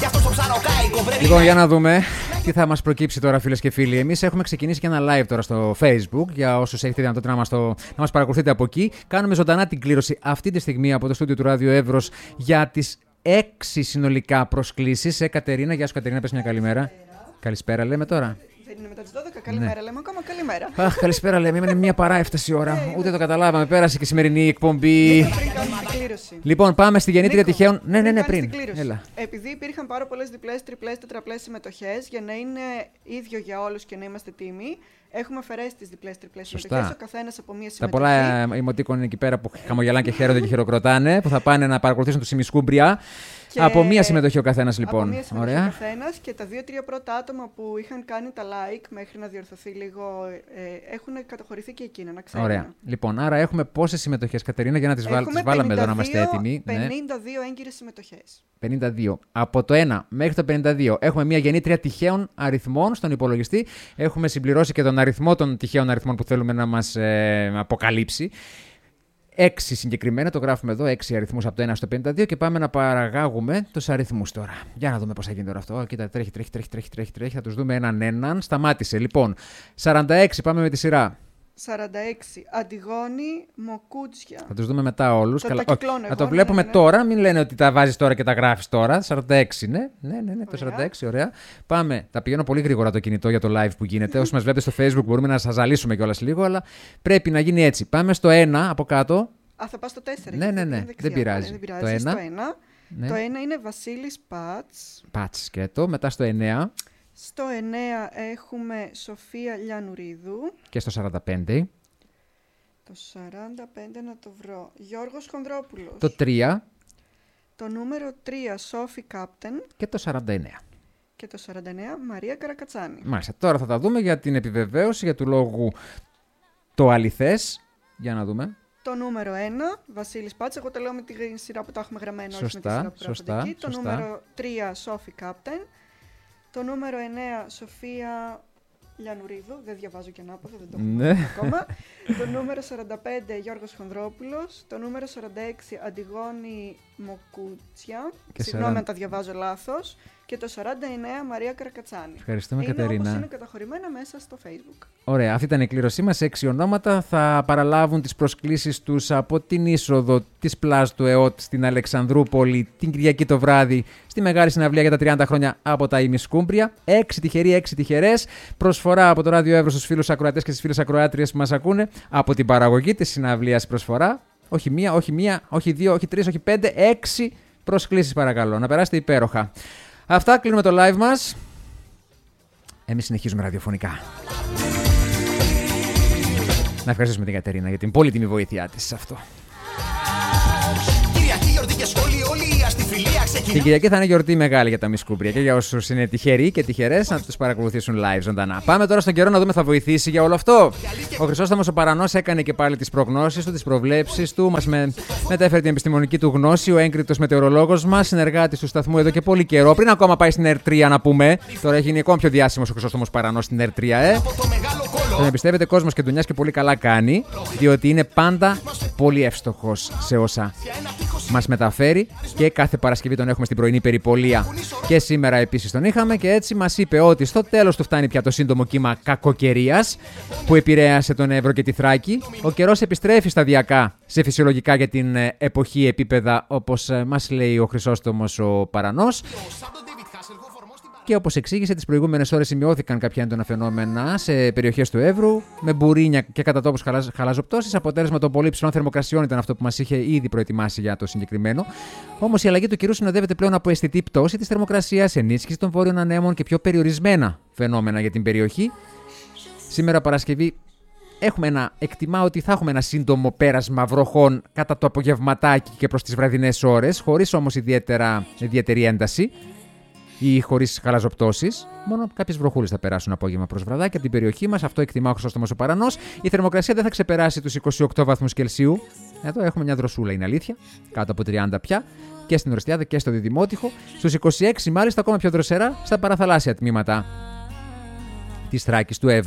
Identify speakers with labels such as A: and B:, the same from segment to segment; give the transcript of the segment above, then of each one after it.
A: Λοιπόν, για να δούμε τι θα μας προκύψει τώρα, φίλες και φίλοι. Εμείς έχουμε ξεκινήσει και ένα live τώρα στο Facebook. Για όσους έχετε δυνατότητα να μας παρακολουθείτε από εκεί. Κάνουμε ζωντανά την κλήρωση αυτή τη στιγμή από το στούντιο του Ράδιο Εύρος για τις 6 συνολικά προσκλήσεις. Κατερίνα, γεια σου Κατερίνα, πες μια καλημέρα. Καλησπέρα λέμε τώρα.
B: Δεν είναι μετά τις 12, καλημέρα λέμε ακόμα, καλημέρα.
A: Αχ, καλησπέρα λέμε, είναι μία παρά έφτασε η ώρα. Ούτε το καταλάβαμε, πέρασε και η σημερινή εκπομπή.
B: Πριν κάνουμε την κλήρωση.
A: Λοιπόν, πάμε στη γεννήτρια τυχαίων. Ναι, πριν.
B: Έλα. Επειδή υπήρχαν πάρα πολλές διπλές, τριπλές, τετραπλές συμμετοχές, για να είναι ίδιο για όλους και να είμαστε τίμοι, έχουμε αφαιρέσει τις διπλές, τριπλές συμμετοχές. Ο καθένας από μία συμμετοχή.
A: Τα πολλά ημωτίκων είναι εκεί πέρα που χαμογελάνε και χαίρονται και χειροκροτάνε, που θα πάνε να παρακολουθήσουν τους ημισκούμπρια. Από μία συμμετοχή ο καθένας, λοιπόν.
B: Από μία συμμετοχή ο καθένας, και τα 2-3 πρώτα άτομα που είχαν κάνει τα like μέχρι να διορθωθεί λίγο έχουν καταχωρηθεί και εκείνα, να ξέρουν.
A: Ωραία. Λοιπόν, άρα έχουμε πόσες συμμετοχές, Κατερίνα, για να τις βάλαμε εδώ να είμαστε έτοιμοι.
B: 52 έγκυρες συμμετοχές.
A: 52. Από το 1 μέχρι το 52 έχουμε μία γεννήτρια τυχαίων αριθμών στον υπολογιστή. Έχουμε συμπληρώσει και τον αριθμό των τυχαίων αριθμών που θέλουμε να μας αποκαλύψει. 6 συγκεκριμένα, το γράφουμε εδώ, 6 αριθμούς από το 1 στο 52 και πάμε να παραγάγουμε τους αριθμούς τώρα. Για να δούμε πώς θα γίνει τώρα αυτό. Κοίτα, τρέχει. Θα τους δούμε έναν. Σταμάτησε. Λοιπόν, 46, πάμε με τη σειρά.
B: 46. Αντιγόνη, Μοκούτσια.
A: Θα τους δούμε μετά όλους.
B: Θα
A: το βλέπουμε τώρα, μην λένε ότι τα βάζεις τώρα και τα γράφεις τώρα. 46, ναι, το 46, ωραία. Πάμε, τα πηγαίνω πολύ γρήγορα το κινητό για το live που γίνεται. Όσοι μας βλέπετε στο Facebook μπορούμε να σας ζαλίσουμε κιόλας λίγο, αλλά πρέπει να γίνει έτσι. Πάμε στο 1 από κάτω.
B: Θα πας στο 4.
A: Ναι, δεν πειράζει. Το 1.
B: Ναι. Το 1 είναι Βασίλης Πατς.
A: Πατς σκέτο. Μετά στο 9.
B: Στο 9 έχουμε Σοφία Λιανουρίδου.
A: Και στο 45.
B: Το 45 να το βρω. Γιώργος Χονδρόπουλος.
A: Το 3.
B: Το νούμερο 3 Σόφι Κάπτεν.
A: Και το 49.
B: Και το 49 Μαρία Καρακατσάνη.
A: Μάλιστα. Τώρα θα τα δούμε για την επιβεβαίωση, για του λόγου το αληθές. Για να δούμε.
B: Το νούμερο 1 Βασίλης Πάτς. Εγώ τα λέω με τη σειρά που τα έχουμε γραμμένο.
A: Σωστά.
B: Το νούμερο 3 Σόφι Κάπτεν. Το νούμερο 9 Σοφία Λιανουρίδου. Δεν διαβάζω και ανάποδα, δεν το έχω ακόμα. Το νούμερο 45 Γιώργος Χονδρόπουλος. Το νούμερο 46 Αντιγόνη Μοκούτσια. Συγγνώμη αν τα διαβάζω λάθος. Και το 49 Μαρία Καρακατσάνη.
A: Ευχαριστούμε, Κατερίνα.
B: Είναι καταχωρημένα μέσα στο Facebook.
A: Ωραία, αυτή ήταν η κλήρωσή μας. 6 ονόματα θα παραλάβουν τις προσκλήσεις τους από την είσοδο της Πλάς του ΕΟΤ στην Αλεξανδρούπολη την Κυριακή το βράδυ στη μεγάλη συναυλία για τα 30 χρόνια από τα ημισκούμπρια. 6 τυχεροί, 6 τυχερές. Προσφορά από το Ράδιο Εύρος στους φίλους ακροατές και στις φίλες ακροάτριες που μας ακούνε. Από την παραγωγή της συναυλίας προσφορά. Όχι μία, όχι δύο, όχι τρεις, όχι 5, 6 προσκλήσεις παρακαλώ. Να περάσετε υπέροχα. Αυτά, κλείνουμε το live μας. Εμείς συνεχίζουμε ραδιοφωνικά. Να ευχαριστήσουμε την Κατερίνα για την πολύτιμη βοήθειά της σε αυτό. Την Κυριακή θα είναι γιορτή μεγάλη για τα μισκούμπρια και για όσους είναι τυχεροί και τυχερές να τους παρακολουθήσουν live ζωντανά. Πάμε τώρα στον καιρό να δούμε, θα βοηθήσει για όλο αυτό. Ο Χρυσόστομος ο Παρανός έκανε και πάλι τις προγνώσεις του, τις προβλέψεις του, μας μετέφερε την επιστημονική του γνώση, ο έγκριτος μετεωρολόγος μας, συνεργάτης του σταθμού εδώ και πολύ καιρό. Πριν ακόμα πάει στην R3 να πούμε, τώρα έχει γίνει ακόμα πιο διάσημος ο Χρυσόστομος Παρανός στην R3, Τον εμπιστεύεται κόσμος και ντουνιάς και πολύ καλά κάνει, διότι είναι πάντα πολύ εύστοχος σε όσα μας μεταφέρει και κάθε Παρασκευή τον έχουμε στην πρωινή περιπολία. Και σήμερα επίσης τον είχαμε και έτσι μας είπε ότι στο τέλος του φτάνει πια το σύντομο κύμα κακοκαιρίας που επηρέασε τον Εύρο και τη Θράκη. Ο καιρός επιστρέφει σταδιακά σε φυσιολογικά για την εποχή επίπεδα, όπως μας λέει ο Χρυσόστομος ο Παρανός. Και όπως εξήγησε, τις προηγούμενες ώρες σημειώθηκαν κάποια έντονα φαινόμενα σε περιοχές του Εύρου, με μπουρίνια και κατά τόπους χαλαζοπτώσεις. Αποτέλεσμα των πολύ ψηλών θερμοκρασιών ήταν αυτό που μας είχε ήδη προετοιμάσει για το συγκεκριμένο. Όμως η αλλαγή του καιρού συνοδεύεται πλέον από αισθητή πτώση της θερμοκρασίας, ενίσχυση των βόρειων ανέμων και πιο περιορισμένα φαινόμενα για την περιοχή. Σήμερα Παρασκευή εκτιμά ότι θα έχουμε ένα σύντομο πέρασμα βροχών κατά το απογευματάκι και προς τις βραδινές ώρες, χωρίς όμως ιδιαίτερη ένταση ή χωρίς χαλαζοπτώσεις. Μόνο κάποιες βροχούλες θα περάσουν απόγευμα προς βραδάκι από την περιοχή μας. Αυτό εκτιμά ο Χρυσόστομος ο Παρανός. Η θερμοκρασία δεν θα ξεπεράσει τους 28 βαθμούς Κελσίου. Εδώ έχουμε μια δροσούλα, είναι αλήθεια. Κάτω από 30 πια. Και στην Ορεστιάδα και στο Διδημότυχο. Στους 26 μάλιστα ακόμα πιο δροσερά στα παραθαλάσσια τμήματα της Θράκης, του Εύρου.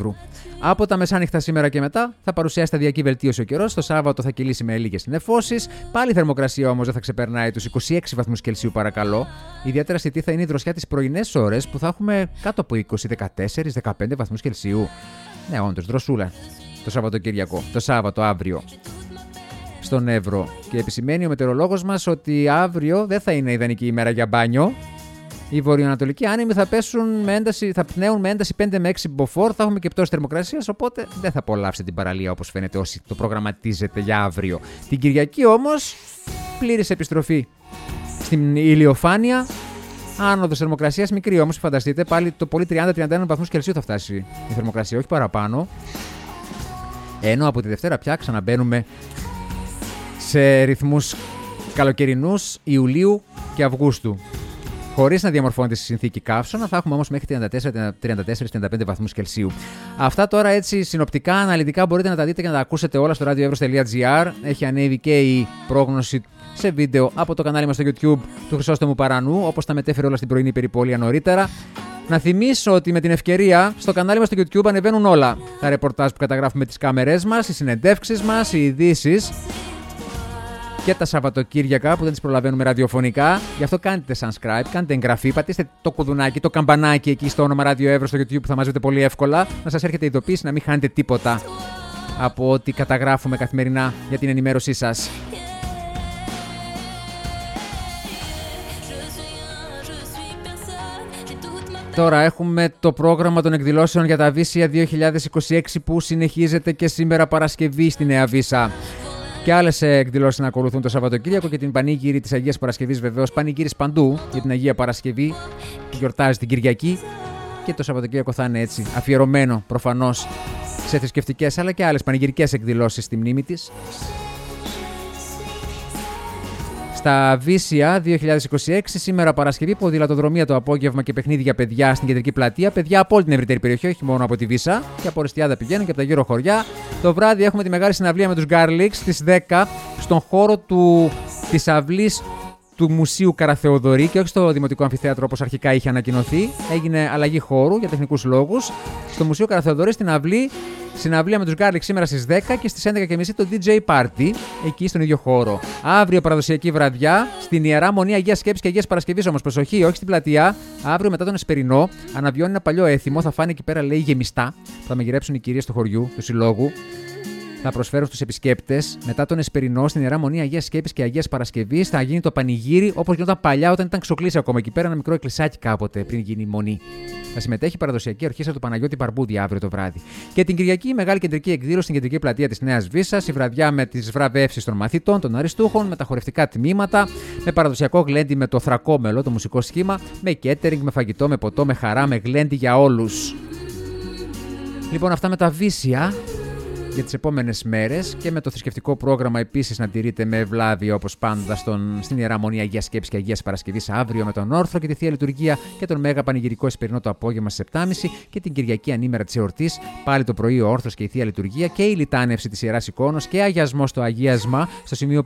A: Από τα μεσάνυχτα σήμερα και μετά θα παρουσιάσει σταδιακή βελτίωση ο καιρός. Το Σάββατο θα κυλήσει με λίγες νεφώσεις. Πάλι η θερμοκρασία όμως δεν θα ξεπερνάει τους 26 βαθμούς Κελσίου, παρακαλώ. Ιδιαίτερα αισθητή θα είναι η δροσιά τις πρωινές ώρες που θα έχουμε κάτω από 20, 14, 15 βαθμούς Κελσίου. Ναι, όντως, δροσούλα το Σαββατοκύριακο, το Σάββατο αύριο στον Εύρο. Και επισημαίνει ο μετεωρολόγος μας ότι αύριο δεν θα είναι ιδανική ημέρα για μπάνιο. Οι βορειοανατολικοί άνεμοι θα πνέουν με ένταση 5 με 6 μποφόρ, θα έχουμε και πτώση θερμοκρασίας, οπότε δεν θα απολαύσετε την παραλία όπως φαίνεται όσοι το προγραμματίζετε για αύριο. Την Κυριακή όμως, πλήρης επιστροφή στην ηλιοφάνεια. Άνοδος θερμοκρασίας μικρή όμως, φανταστείτε, πάλι το πολύ 30-31 βαθμούς Κελσίου θα φτάσει η θερμοκρασία, όχι παραπάνω. Ενώ από τη Δευτέρα πια ξαναμπαίνουμε σε ρυθμούς καλοκαιρινούς Ιουλίου και Αυγούστου. Χωρίς να διαμορφώνεται στη συνθήκη καύσωνα, θα έχουμε όμως μέχρι 34-35 βαθμούς Κελσίου. Αυτά τώρα έτσι συνοπτικά, αναλυτικά μπορείτε να τα δείτε και να τα ακούσετε όλα στο radioevros.gr. Έχει ανέβει και η πρόγνωση σε βίντεο από το κανάλι μας στο YouTube του Χρυσόστομου Παρανού, όπως τα μετέφερε όλα στην πρωινή περιπόλεια νωρίτερα. Να θυμίσω ότι με την ευκαιρία στο κανάλι μας στο YouTube ανεβαίνουν όλα τα ρεπορτάζ που καταγράφουμε τις κάμερές μας, οι συνεντεύξεις μας, οι ειδήσεις και τα Σαββατοκύριακα που δεν τις προλαβαίνουμε ραδιοφωνικά. Γι' αυτό κάντε subscribe, κάντε εγγραφή, πατήστε το κουδουνάκι, το καμπανάκι εκεί στο όνομα Radio Evros στο YouTube που θα μαζεύετε πολύ εύκολα. Να σας έρχεται ειδοποίηση, να μην χάνετε τίποτα από ό,τι καταγράφουμε καθημερινά για την ενημέρωσή σας. Τώρα έχουμε το πρόγραμμα των εκδηλώσεων για τα Βύσσια 2026 που συνεχίζεται και σήμερα Παρασκευή στη Νέα Βύσσα. Και άλλες εκδηλώσεις να ακολουθούν το Σαββατοκύριακο και την πανήγυρη της Αγίας Παρασκευής, βεβαίως. Πανηγύρις παντού για την Αγία Παρασκευή που γιορτάζει την Κυριακή. Και το Σαββατοκύριακο θα είναι έτσι, αφιερωμένο προφανώς σε θρησκευτικές αλλά και άλλες πανηγυρικές εκδηλώσεις στη μνήμη της. Στα Βύσσια 2026, σήμερα Παρασκευή, ποδηλατοδρομία το απόγευμα και παιχνίδι για παιδιά στην κεντρική πλατεία. Παιδιά από όλη την ευρύτερη περιοχή, όχι μόνο από τη Βύσσα. Και από Οριστιάδα πηγαίνουν και από τα γύρω χωριά. Το βράδυ έχουμε τη μεγάλη συναυλία με τους Garlics στις 10 στον χώρο της αυλής του Μουσείου Καραθεοδωρή και όχι στο Δημοτικό Αμφιθέατρο όπως αρχικά είχε ανακοινωθεί. Έγινε αλλαγή χώρου για τεχνικούς λόγους. Στο Μουσείο Καραθεοδωρή στην αυλή. Συναυλία με τους Garlic σήμερα στις 10 και στις 11.30 το DJ Party, εκεί στον ίδιο χώρο. Αύριο παραδοσιακή βραδιά, στην Ιερά Μονή Αγίας Σκέψης και Αγίας Παρασκευής όμως, προσοχή, όχι στην πλατεία. Αύριο μετά τον Εσπερινό, αναβιώνει ένα παλιό έθιμο, θα φάνε εκεί πέρα, λέει, γεμιστά, που θα μαγειρέψουν οι κυρίες του χωριού, του συλλόγου. Θα προσφέρω στους επισκέπτες μετά τον Εσπερινό στην Ιερά Μονή Αγίας Σκέψης και Αγίας Παρασκευής. Θα γίνει το πανηγύρι όπως γινόταν παλιά όταν ήταν ξοκλήσι ακόμα εκεί πέρα, ένα μικρό εκκλησάκι κάποτε πριν γίνει η μονή. Θα συμμετέχει η παραδοσιακή ορχήστρα του Παναγιώτη Παρμπούδη αύριο το βράδυ. Και την Κυριακή, η μεγάλη κεντρική εκδήλωση στην κεντρική πλατεία της Νέας Βύσσας. Η βραδιά με τις βραβεύσεις των μαθητών, των αριστούχων, με τα χορευτικά τμήματα, με παραδοσιακό γλέντι με το θρακόμελο, το μουσικό σχήμα, με catering, με φαγητό, με ποτό, με χαρά, με γλέντι για όλους. Λοιπόν, αυτά με τα Βύσσια για τις επόμενες μέρες και με το θρησκευτικό πρόγραμμα επίσης να τηρείται με ευλάβεια όπως πάντα στην Ιερά Μονή Αγίας Σκέψης και Αγίας Παρασκευής αύριο με τον Όρθρο και τη Θεία Λειτουργία και τον Μέγα Πανηγυρικό Εσπερινό το απόγευμα στις 7.30 και την Κυριακή ανήμερα της εορτής πάλι το πρωί ο Όρθρος και η Θεία Λειτουργία και η λιτάνευση της Ιεράς Εικόνος και αγιασμός στο αγίασμα στο σημείο